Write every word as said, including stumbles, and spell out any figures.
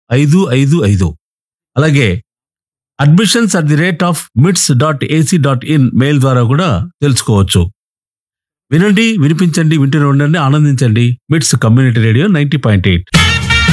ఐదు ఐదు ఐదు. అలాగే admissions at the rate of మిట్స్ dot AC dot in mail ద్వారా కూడా తెలుసుకోవచ్చు. వినండి, వినిపించండి, వింటూనే ఉండండి, ఆనందించండి. మిట్స్ community radio ninety point eight.